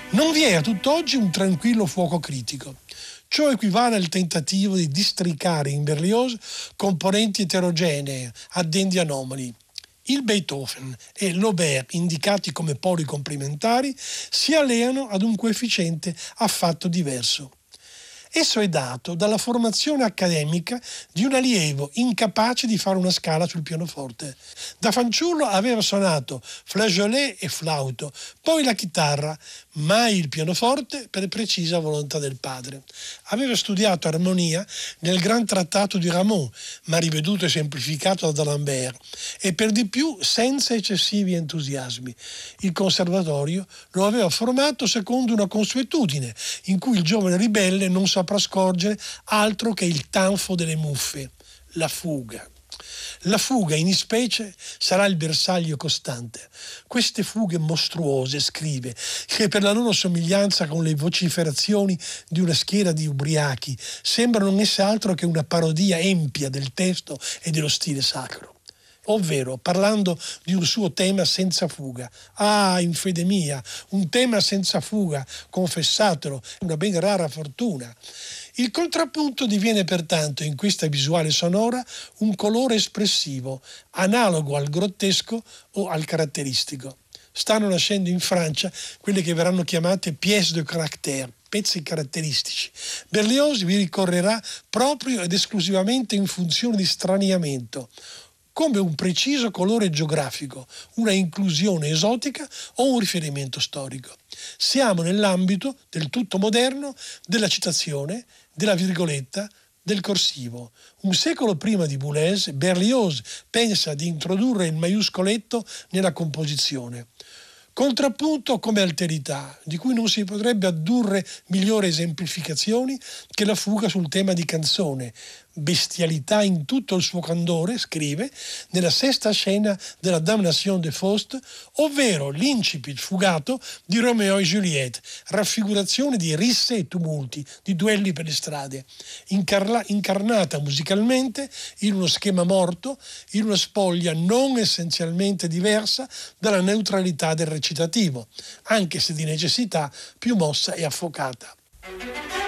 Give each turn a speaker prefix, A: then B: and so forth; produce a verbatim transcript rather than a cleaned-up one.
A: Non vi è a tutt'oggi un tranquillo fuoco critico. Ciò equivale al tentativo di districare in Berlioz componenti eterogenee, addendi anomali. Il Beethoven e l'Aubert, indicati come poli complementari, si alleano ad un coefficiente affatto diverso. Esso è dato dalla formazione accademica di un allievo incapace di fare una scala sul pianoforte. Da fanciullo aveva suonato flageolet e flauto, poi la chitarra, mai il pianoforte per precisa volontà del padre. Aveva studiato armonia nel gran trattato di Ramon, ma riveduto e semplificato da D'Alembert, e per di più senza eccessivi entusiasmi. Il conservatorio lo aveva formato secondo una consuetudine, in cui il giovane ribelle non saprà scorgere altro che il tanfo delle muffe, la fuga. La fuga, in ispecie, sarà il bersaglio costante. Queste fughe mostruose, scrive, che per la loro somiglianza con le vociferazioni di una schiera di ubriachi sembrano non essere altro che una parodia empia del testo e dello stile sacro. Ovvero, parlando di un suo tema senza fuga. Ah, in fede mia, un tema senza fuga, confessatelo, è una ben rara fortuna. Il contrappunto diviene pertanto in questa visuale sonora un colore espressivo, analogo al grottesco o al caratteristico. Stanno nascendo in Francia quelle che verranno chiamate pièces de caractère, pezzi caratteristici. Berlioz vi ricorrerà proprio ed esclusivamente in funzione di straniamento, come un preciso colore geografico, una inclusione esotica o un riferimento storico. Siamo nell'ambito del tutto moderno della citazione, della virgoletta, del corsivo. Un secolo prima di Boulez, Berlioz pensa di introdurre il maiuscoletto nella composizione. Contrappunto come alterità, di cui non si potrebbe addurre migliori esemplificazioni che la fuga sul tema di canzone, bestialità in tutto il suo candore, scrive, nella sesta scena della Damnation de Faust, ovvero l'incipit fugato di Romeo e Juliette, raffigurazione di risse e tumulti, di duelli per le strade, incarla, incarnata musicalmente in uno schema morto, in una spoglia non essenzialmente diversa dalla neutralità del recitativo, anche se di necessità più mossa e affocata.